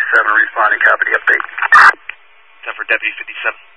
57 responding, copy the update. 10 for Deputy 57.